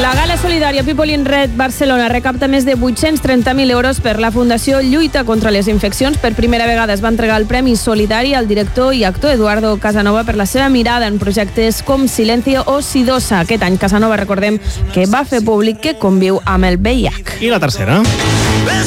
La gala solidària People in Red Barcelona recapta més de 830.000 euros per la Fundació Lluita contra les Infeccions. Per primera vegada es va entregar el Premi Solidari al director i actor Eduardo Casanova per la seva mirada en projectes com Silencio o Sidosa. Aquest any Casanova, recordem, que va fer públic que conviu amb el VIH. I la tercera?